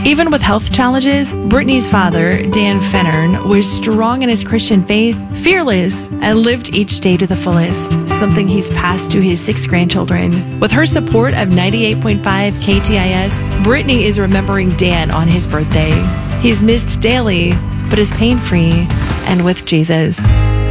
Even with health challenges, Brittany's father, Dan Fennern, was strong in his Christian faith, fearless, and lived each day to the fullest, something he's passed to his 6 grandchildren. With her support of 98.5 KTIS, Brittany is remembering Dan on his birthday. He's missed daily, but is pain-free and with Jesus.